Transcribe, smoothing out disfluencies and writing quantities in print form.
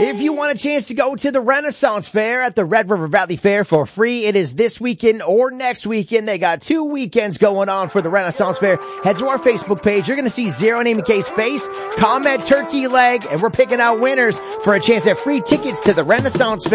If you want a chance to go to the Renaissance Fair at the Red River Valley Fair for free, it is this weekend or next weekend. They got 2 weekends going on for the Renaissance Fair. Head to our Facebook page. You're going to see Zero and Amy K's face, comment turkey leg, and we're picking out winners for a chance at free tickets to the Renaissance Fair.